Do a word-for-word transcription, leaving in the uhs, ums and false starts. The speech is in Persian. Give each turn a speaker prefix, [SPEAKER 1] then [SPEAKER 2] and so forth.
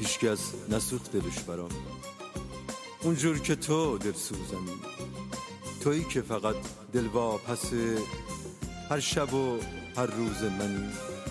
[SPEAKER 1] هیچکس نسوخت دلش برام، اونجور که تو دل سوزنی، تویی که فقط دلواپس هر شب و هر روز منی.